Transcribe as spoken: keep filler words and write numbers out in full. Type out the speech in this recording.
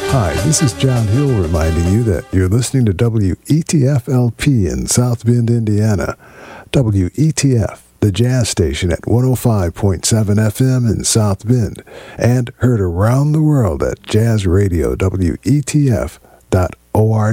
Hi, this is John Hill reminding you that you're listening to W E T F L P in South Bend, Indiana. W E T F, the jazz station at one oh five point seven F M in South Bend, and heard around the world at jazz radio W E T F dot org.